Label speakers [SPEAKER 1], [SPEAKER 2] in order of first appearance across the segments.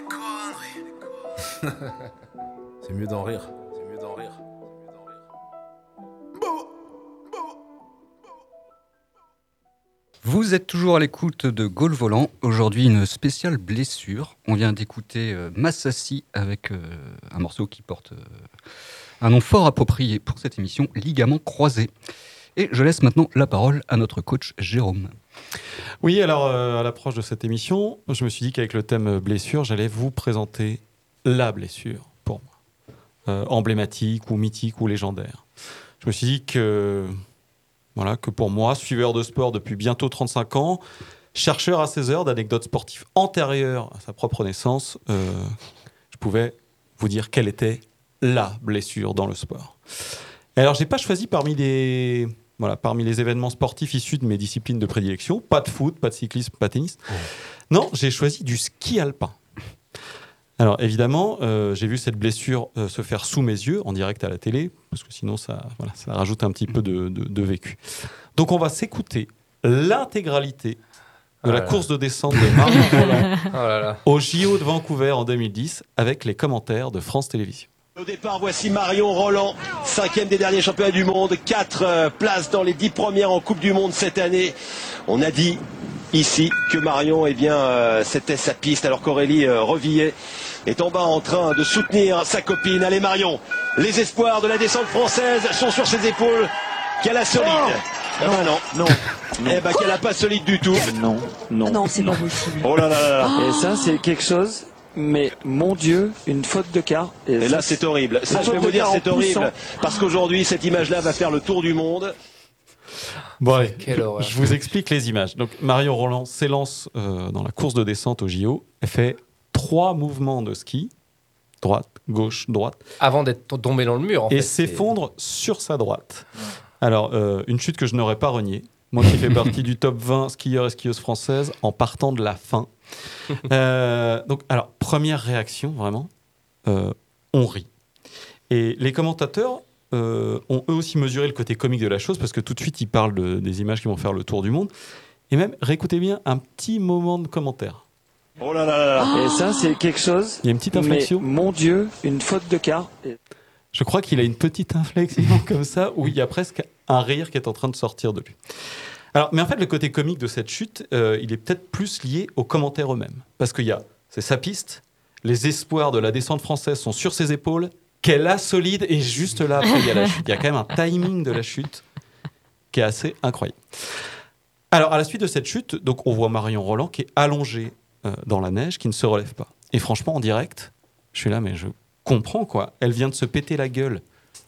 [SPEAKER 1] C'est mieux d'en rire.
[SPEAKER 2] Vous êtes toujours à l'écoute de Gaulle Volant. Aujourd'hui, une spéciale blessure. On vient d'écouter Massassi avec un morceau qui porte un nom fort approprié pour cette émission, ligament croisé. Et je laisse maintenant la parole à notre coach Jérôme.
[SPEAKER 3] Oui, alors à l'approche de cette émission, je me suis dit qu'avec le thème blessure, j'allais vous présenter la blessure pour moi, emblématique ou mythique ou légendaire. Je me suis dit que pour moi, suiveur de sport depuis bientôt 35 ans, chercheur à 16 heures d'anecdotes sportives antérieures à sa propre naissance, je pouvais vous dire quelle était la blessure dans le sport. Et alors, je n'ai pas choisi parmi les événements sportifs issus de mes disciplines de prédilection, pas de foot, pas de cyclisme, pas de tennis. Non, j'ai choisi du ski alpin. Alors évidemment, j'ai vu cette blessure se faire sous mes yeux, en direct à la télé, parce que sinon ça rajoute un petit peu de vécu. Donc on va s'écouter l'intégralité de la course de descente de Marion Rolland au JO de Vancouver en 2010, avec les commentaires de France Télévisions.
[SPEAKER 4] Au départ, voici Marion Rolland, 5e des derniers championnats du monde, 4 places dans les 10 premières en Coupe du Monde cette année. On a dit ici que Marion, c'était sa piste, alors qu'Aurélie Revillet est en bas en train de soutenir sa copine. Allez Marion, les espoirs de la descente française sont sur ses épaules. Qu'elle a solide. Non. Qu'elle a pas solide du tout.
[SPEAKER 5] Non, c'est pas possible.
[SPEAKER 4] Oh là là là.
[SPEAKER 6] Et ça, c'est quelque chose. Mais mon Dieu, une faute de quart.
[SPEAKER 4] Et là, c'est horrible. Ça, je vais vous dire, c'est horrible. Parce qu'aujourd'hui, cette image-là va faire le tour du monde.
[SPEAKER 3] Bon, allez, je vous explique les images. Donc, Marion Rolland s'élance dans la course de descente au JO. Elle fait 3 mouvements de ski. Droite, gauche, droite.
[SPEAKER 7] Avant d'être tombé dans le mur, en fait.
[SPEAKER 3] Et s'effondre sur sa droite. Alors, une chute que je n'aurais pas reniée. Moi qui fais partie du top 20 skieurs et skieuses françaises en partant de la fin. Donc, alors, première réaction, vraiment, on rit. Et les commentateurs ont eux aussi mesuré le côté comique de la chose, parce que tout de suite, ils parlent des images qui vont faire le tour du monde. Et même, réécoutez bien un petit moment de commentaire.
[SPEAKER 4] Oh là là là.
[SPEAKER 6] Et ça, c'est quelque chose.
[SPEAKER 3] Il y a une petite inflexion.
[SPEAKER 6] Mais mon Dieu, une faute de quart.
[SPEAKER 3] Je crois qu'il a une petite inflexion comme ça, où il y a presque un rire qui est en train de sortir de lui. Alors, mais en fait, le côté comique de cette chute, il est peut-être plus lié aux commentaires eux-mêmes. Parce c'est sa piste, les espoirs de la descente française sont sur ses épaules, qu'elle a solide, et juste là, après, il y a la chute. Il y a quand même un timing de la chute qui est assez incroyable. Alors, à la suite de cette chute, donc, on voit Marion Rolland qui est allongée dans la neige, qui ne se relève pas. Et franchement, en direct, je suis là, mais je comprends, quoi. Elle vient de se péter la gueule.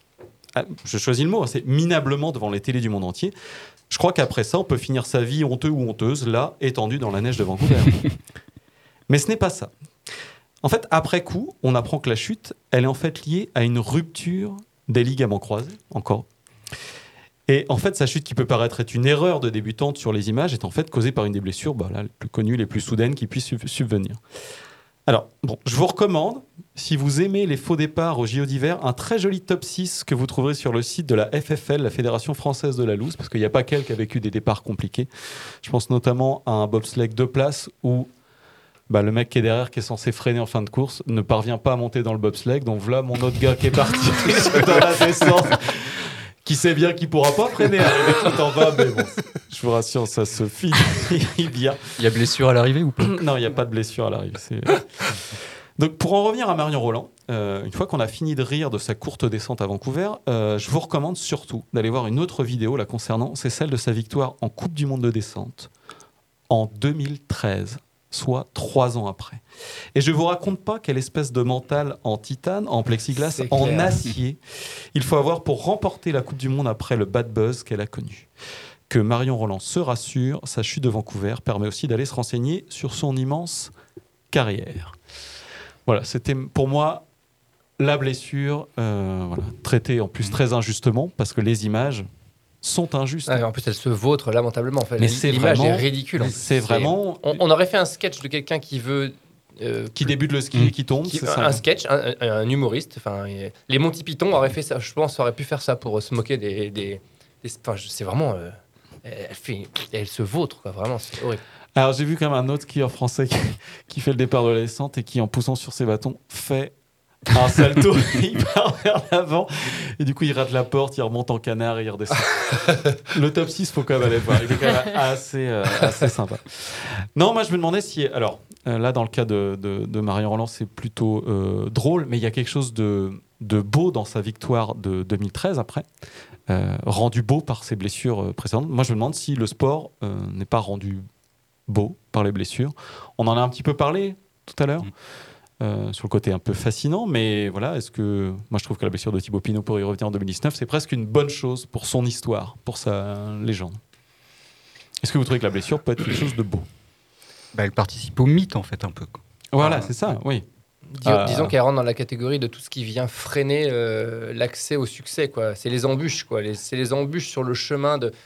[SPEAKER 3] Je choisis le mot, c'est minablement devant les télés du monde entier. Je crois qu'après ça, on peut finir sa vie honteux ou honteuse, là, étendue dans la neige de Vancouver. Mais ce n'est pas ça. En fait, après coup, on apprend que la chute, elle est en fait liée à une rupture des ligaments croisés, encore. Et en fait, sa chute qui peut paraître être une erreur de débutante sur les images est en fait causée par une des blessures les plus connues, les plus soudaines qui puissent subvenir. Alors, je vous recommande, si vous aimez les faux départs au JO d'hiver, un très joli top 6 que vous trouverez sur le site de la FFL, la Fédération Française de la Loose, parce qu'il n'y a pas qu'elle qui a vécu des départs compliqués. Je pense notamment à un bobsleigh 2 places où le mec qui est derrière, qui est censé freiner en fin de course, ne parvient pas à monter dans le bobsleigh. Donc voilà mon autre gars qui est parti dans la descente, qui sait bien qu'il ne pourra pas freiner, arriver tout en bas, mais bon, je vous rassure, ça se finit bien.
[SPEAKER 2] Il y a blessure à l'arrivée ou pas ?
[SPEAKER 3] Non, il n'y a pas de blessure à l'arrivée. Donc, pour en revenir à Marion Rolland, une fois qu'on a fini de rire de sa courte descente à Vancouver, je vous recommande surtout d'aller voir une autre vidéo la concernant, c'est celle de sa victoire en Coupe du Monde de descente en 2013. Soit 3 ans après. Et je ne vous raconte pas quelle espèce de mental en titane, en plexiglas, en acier il faut avoir pour remporter la Coupe du Monde après le bad buzz qu'elle a connu. Que Marion Rolland se rassure, sa chute de Vancouver permet aussi d'aller se renseigner sur son immense carrière. Voilà, c'était pour moi la blessure, traitée en plus très injustement, parce que les images sont injustes.
[SPEAKER 7] En plus, elle se vautre lamentablement. En fait.
[SPEAKER 3] Mais
[SPEAKER 7] l'image est ridicule.
[SPEAKER 3] C'est vraiment...
[SPEAKER 7] On aurait fait un sketch de quelqu'un qui veut...
[SPEAKER 3] qui débute le ski et qui tombe, c'est ça.
[SPEAKER 7] Un sketch, un humoriste. Les Monty Python auraient fait ça. Je pense aurait pu faire ça pour se moquer des c'est vraiment... elle se vautre, quoi, vraiment, c'est horrible.
[SPEAKER 3] Alors j'ai vu quand même un autre skieur français qui fait le départ de la descente et qui, en poussant sur ses bâtons, fait un salto. Il part vers l'avant et du coup il rate la porte, il remonte en canard et il redescend. Le top 6, faut quand même aller le voir. Il est quand même assez sympa. Non, moi je me demandais si... Alors là, dans le cas de Marion Roland, c'est plutôt drôle, mais il y a quelque chose de beau dans sa victoire de 2013 après, rendu beau par ses blessures précédentes. Moi je me demande si le sport n'est pas rendu beau par les blessures. On en a un petit peu parlé tout à l'heure. Sur le côté un peu fascinant, mais voilà, est-ce que moi je trouve que la blessure de Thibaut Pinot, pour y revenir en 2019, c'est presque une bonne chose pour son histoire, pour sa légende. Est-ce que vous trouvez que la blessure peut être quelque chose de beau?
[SPEAKER 2] Elle participe au mythe en fait un peu.
[SPEAKER 3] Voilà, c'est ça, oui.
[SPEAKER 7] Disons qu'elle rentre dans la catégorie de tout ce qui vient freiner l'accès au succès, quoi. C'est les embûches, quoi. C'est les embûches sur le chemin de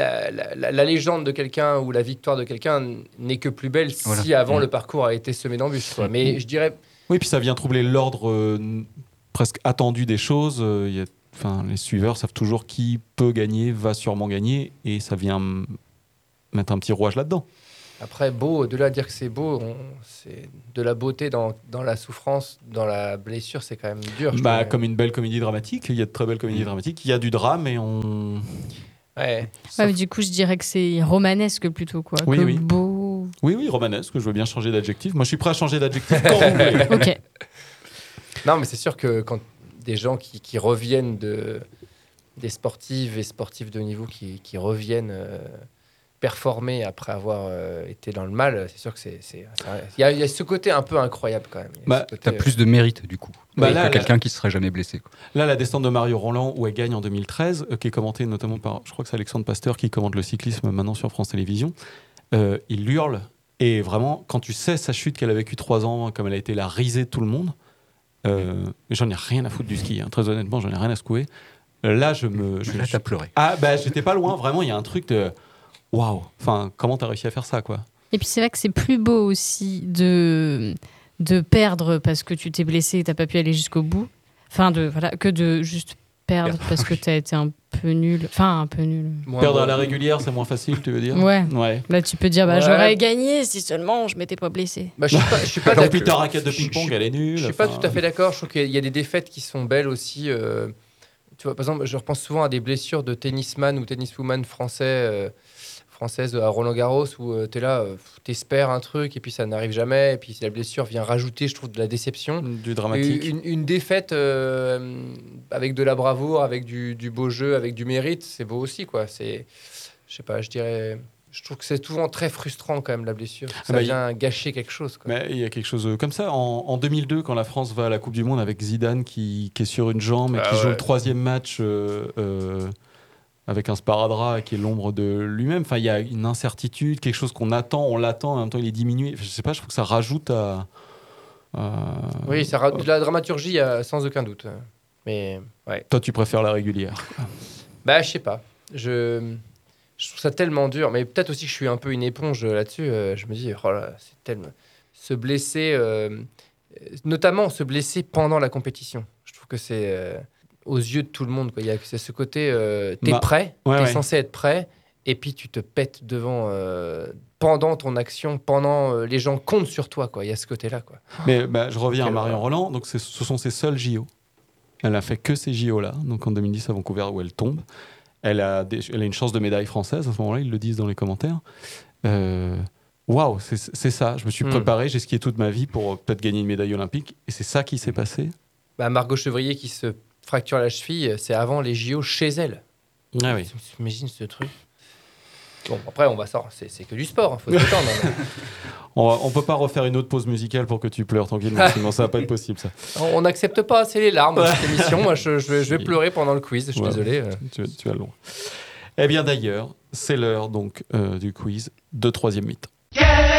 [SPEAKER 7] la légende de quelqu'un ou la victoire de quelqu'un n'est que plus belle si avant le parcours a été semé d'embûches, quoi. Mais je dirais.
[SPEAKER 3] Oui, puis ça vient troubler l'ordre presque attendu des choses. Les suiveurs savent toujours qui peut gagner, va sûrement gagner, et ça vient mettre un petit rouage là-dedans.
[SPEAKER 7] Après, beau, de là à dire que c'est beau, c'est de la beauté dans la souffrance, dans la blessure, c'est quand même dur.
[SPEAKER 3] Comme une belle comédie dramatique, il y a de très belles comédies dramatiques, il y a du drame et on...
[SPEAKER 8] Ouais, mais du coup, je dirais que c'est romanesque plutôt, quoi.
[SPEAKER 3] Oui.
[SPEAKER 8] Beau.
[SPEAKER 3] Oui, romanesque, je veux bien changer d'adjectif. Moi, je suis prêt à changer d'adjectif quand vous voulez.
[SPEAKER 8] Ok.
[SPEAKER 7] Non, mais c'est sûr que quand des gens qui reviennent des sportives et sportifs de haut niveau qui reviennent... performer après avoir été dans le mal, c'est sûr que il y a ce côté un peu incroyable quand même.
[SPEAKER 2] T'as plus de mérite du coup que quelqu'un qui ne serait jamais blessé, quoi.
[SPEAKER 3] Là, la descente de Marion Roland où elle gagne en 2013, qui est commentée notamment par, je crois que c'est Alexandre Pasteur qui commente le cyclisme maintenant sur France Télévisions, il hurle, et vraiment quand tu sais sa chute qu'elle a vécue 3 ans, comme elle a été la risée de tout le monde, j'en ai rien à foutre du ski, hein. Très honnêtement, j'en ai rien à secouer. Là,
[SPEAKER 2] t'as pleuré.
[SPEAKER 3] J'étais pas loin, vraiment, il y a un truc de... Waouh, enfin, comment t'as réussi à faire ça, quoi?
[SPEAKER 8] Et puis c'est vrai que c'est plus beau aussi de perdre parce que tu t'es blessé et t'as pas pu aller jusqu'au bout. Que de juste perdre parce que t'as été un peu nul. Enfin, un peu nul.
[SPEAKER 3] Perdre à la régulière, c'est moins facile, tu veux dire?
[SPEAKER 8] Ouais. Là, tu peux dire, j'aurais gagné si seulement je m'étais pas blessé.
[SPEAKER 7] Je suis pas
[SPEAKER 3] d'accord. Ta raquette de ping-pong, elle est nulle.
[SPEAKER 7] Je suis pas tout à fait d'accord. Je trouve qu'il y a des défaites qui sont belles aussi. Tu vois, par exemple, je repense souvent à des blessures de tennisman ou tenniswoman française à Roland-Garros où tu es là, t'espères un truc et puis ça n'arrive jamais, et puis la blessure vient rajouter, je trouve, de la déception.
[SPEAKER 3] Du dramatique.
[SPEAKER 7] Une défaite avec de la bravoure, avec du beau jeu, avec du mérite, c'est beau aussi, quoi. Je sais pas, je trouve que c'est souvent très frustrant quand même, la blessure. Ça vient gâcher quelque chose, quoi.
[SPEAKER 3] Mais il y a quelque chose comme ça. En 2002, quand la France va à la Coupe du Monde avec Zidane qui est sur une jambe et qui joue le 3e match... avec un sparadrap qui est l'ombre de lui-même. Enfin, il y a une incertitude, quelque chose qu'on attend, on l'attend, en même temps il est diminué. Je sais pas, je trouve que ça rajoute à...
[SPEAKER 7] Oui, ça rajoute de la dramaturgie sans aucun doute. Mais, ouais.
[SPEAKER 3] Toi, tu préfères la régulière?
[SPEAKER 7] Je sais pas. Je trouve ça tellement dur. Mais peut-être aussi que je suis un peu une éponge là-dessus. Je me dis, oh là, c'est tellement... Se blesser, notamment se blesser pendant la compétition. Je trouve que c'est... aux yeux de tout le monde, quoi. C'est ce côté, t'es prêt, t'es censé être prêt, et puis tu te pètes devant, pendant ton action, pendant les gens comptent sur toi, quoi. Il y a ce côté-là, quoi.
[SPEAKER 3] Mais je reviens à Marion Roland, donc ce sont ses seuls JO. Elle a fait que ces JO-là, donc en 2010 à Vancouver où elle tombe. Elle a une chance de médaille française, à ce moment-là, ils le disent dans les commentaires. Waouh, c'est ça, je me suis préparé, j'ai skié toute ma vie pour peut-être gagner une médaille olympique, et c'est ça qui s'est passé.
[SPEAKER 7] Margot Chevrier qui se fracture la cheville, c'est avant les JO chez elle.
[SPEAKER 3] Ah oui.
[SPEAKER 7] T'imagines ce truc? Bon, après, on va sortir. C'est que du sport, faut se détendre.
[SPEAKER 3] On peut pas refaire une autre pause musicale pour que tu pleures tranquillement, sinon ça va pas être possible, ça.
[SPEAKER 7] On n'accepte pas assez les larmes dans cette émission. Moi, je vais pleurer pendant le quiz, je suis désolé.
[SPEAKER 3] Tu as le long. Eh bien, d'ailleurs, c'est l'heure donc du quiz de 3e mi-temps.